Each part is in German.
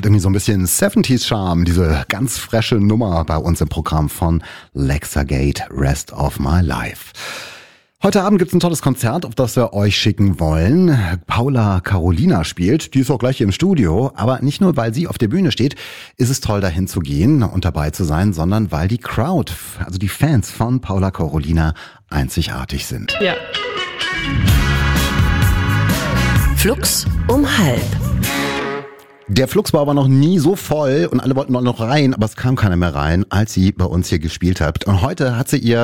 Hat irgendwie so ein bisschen 70s-Charme, diese ganz frische Nummer bei uns im Programm von Lexagate, Rest of My Life. Heute Abend gibt's ein tolles Konzert, auf das wir euch schicken wollen. Paula Carolina spielt, die ist auch gleich hier im Studio. Aber nicht nur, weil sie auf der Bühne steht, ist es toll, dahin zu gehen und dabei zu sein, sondern weil die Crowd, also die Fans von Paula Carolina, einzigartig sind. Ja. Flux um 11:30. Der Flux war aber noch nie so voll und alle wollten noch rein, aber es kam keiner mehr rein, als sie bei uns hier gespielt hat. Und heute hat sie ihr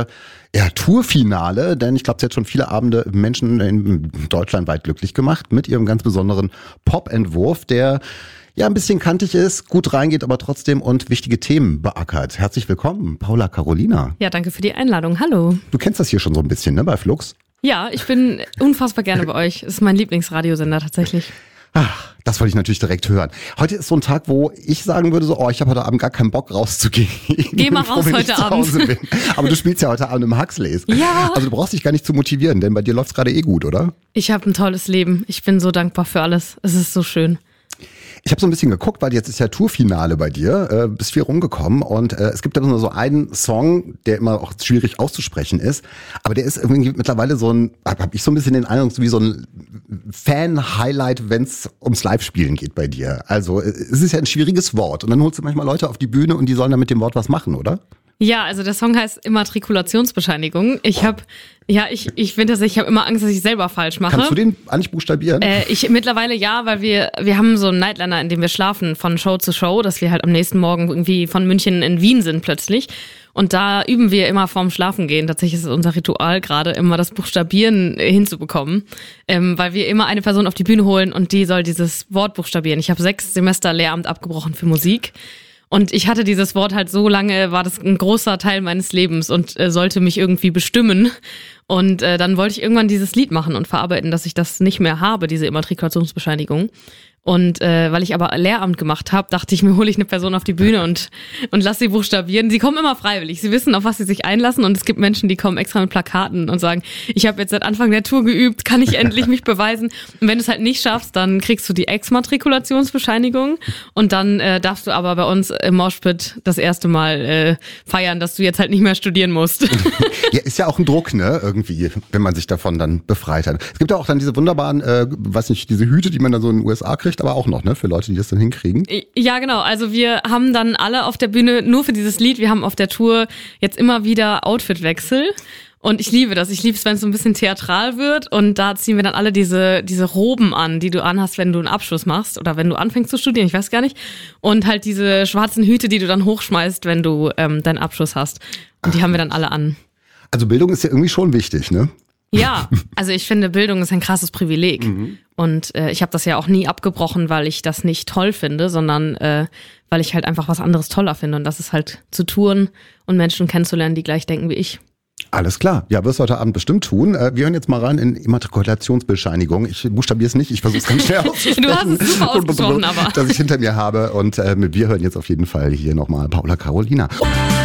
Tourfinale, denn ich glaube, sie hat schon viele Abende Menschen in deutschlandweit glücklich gemacht mit ihrem ganz besonderen Pop-Entwurf, der ja ein bisschen kantig ist, gut reingeht, aber trotzdem und wichtige Themen beackert. Herzlich willkommen, Paula Carolina. Ja, danke für die Einladung. Hallo. Du kennst das hier schon so ein bisschen, ne, bei Flux? Ja, ich bin unfassbar gerne bei euch. Es ist mein Lieblingsradiosender tatsächlich. Ach, das wollte ich natürlich direkt hören. Heute ist so ein Tag, wo ich sagen würde, so, ich habe heute Abend gar keinen Bock rauszugehen. Geh mal raus heute Abend. Aber du spielst ja heute Abend im Huxleys. Ja. Also du brauchst dich gar nicht zu motivieren, denn bei dir läuft's gerade gut, oder? Ich habe ein tolles Leben. Ich bin so dankbar für alles. Es ist so schön. Ich habe so ein bisschen geguckt, weil jetzt ist ja Tourfinale bei dir, bist viel rumgekommen und es gibt aber nur so einen Song, der immer auch schwierig auszusprechen ist, aber der ist irgendwie mittlerweile so ein, habe ich so ein bisschen den Eindruck, wie so ein Fan-Highlight, wenn es ums Live-Spielen geht bei dir. Also es ist ja ein schwieriges Wort und dann holst du manchmal Leute auf die Bühne und die sollen dann mit dem Wort was machen, oder? Ja, also der Song heißt Immatrikulationsbescheinigung. Ich finde tatsächlich, ich habe immer Angst, dass ich selber falsch mache. Kannst du den eigentlich buchstabieren? Mittlerweile ja, weil wir haben so einen Nightliner, in dem wir schlafen von Show zu Show, dass wir halt am nächsten Morgen irgendwie von München in Wien sind plötzlich. Und da üben wir immer vorm Schlafengehen. Tatsächlich ist es unser Ritual gerade, immer das Buchstabieren hinzubekommen. Weil wir immer eine Person auf die Bühne holen und die soll dieses Wort buchstabieren. Ich habe 6 Semester Lehramt abgebrochen für Musik. Und ich hatte dieses Wort halt so lange, war das ein großer Teil meines Lebens und sollte mich irgendwie bestimmen. Und dann wollte ich irgendwann dieses Lied machen und verarbeiten, dass ich das nicht mehr habe, diese Immatrikulationsbescheinigung. Und weil ich aber Lehramt gemacht habe, dachte ich mir, hole ich eine Person auf die Bühne und lass sie buchstabieren. Sie kommen immer freiwillig. Sie wissen, auf was sie sich einlassen. Und es gibt Menschen, die kommen extra mit Plakaten und sagen, ich habe jetzt seit Anfang der Tour geübt, kann ich endlich mich beweisen. Und wenn du es halt nicht schaffst, dann kriegst du die Exmatrikulationsbescheinigung. Und dann darfst du aber bei uns im Moshpit das erste Mal feiern, dass du jetzt halt nicht mehr studieren musst. Ja, ist ja auch ein Druck, ne, irgendwie, wenn man sich davon dann befreit hat. Es gibt ja auch dann diese wunderbaren, diese Hüte, die man dann so in den USA kriegt, aber auch noch, ne, für Leute, die das dann hinkriegen. Ja, genau. Also wir haben dann alle auf der Bühne nur für dieses Lied, wir haben auf der Tour jetzt immer wieder Outfitwechsel. Und ich liebe das. Ich liebe es, wenn es so ein bisschen theatral wird. Und da ziehen wir dann alle diese Roben an, die du anhast, wenn du einen Abschluss machst oder wenn du anfängst zu studieren, ich weiß gar nicht. Und halt diese schwarzen Hüte, die du dann hochschmeißt, wenn du deinen Abschluss hast. Und die haben wir dann alle an. Also Bildung ist ja irgendwie schon wichtig, ne? Ja, also ich finde, Bildung ist ein krasses Privileg. Und ich habe das ja auch nie abgebrochen, weil ich das nicht toll finde, sondern weil ich halt einfach was anderes toller finde. Und das ist halt zu touren und Menschen kennenzulernen, die gleich denken wie ich. Alles klar. Ja, wirst du heute Abend bestimmt tun. Wir hören jetzt mal rein in Immatrikulationsbescheinigung. Ich buchstabiere es nicht, ich versuche es ganz schnell auszusprechen. Du hast es super ausgesprochen, aber. Dass ich hinter mir habe und wir hören jetzt auf jeden Fall hier nochmal Paula Carolina.